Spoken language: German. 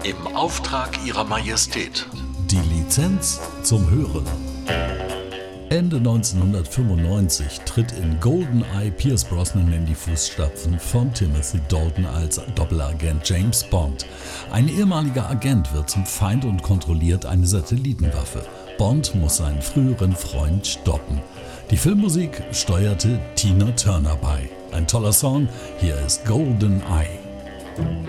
Im Auftrag Ihrer Majestät. Die Lizenz zum Hören. Ende 1995 tritt in GoldenEye Pierce Brosnan in die Fußstapfen von Timothy Dalton als Doppelagent James Bond. Ein ehemaliger Agent wird zum Feind und kontrolliert eine Satellitenwaffe. Bond muss seinen früheren Freund stoppen. Die Filmmusik steuerte Tina Turner bei. Ein toller Song, hier ist GoldenEye.